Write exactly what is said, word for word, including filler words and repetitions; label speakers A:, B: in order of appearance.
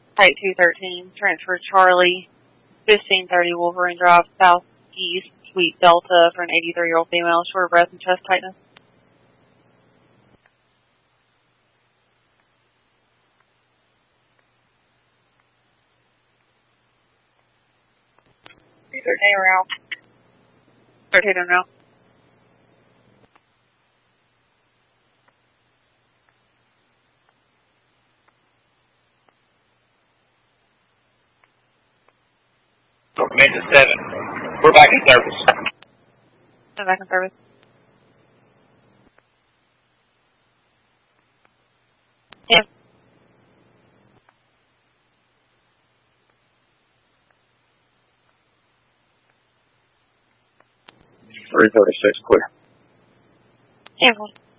A: Type two thirteen, transfer Charlie, fifteen thirty Wolverine Drive, Southeast, Suite Delta for an eighty-three-year-old female, short of breath and chest tightness. thirteen around. thirteen around.
B: Command to seven. We're back in service.
A: I'm back in service. Yeah.
B: three thirty-six, clear.
A: Yeah.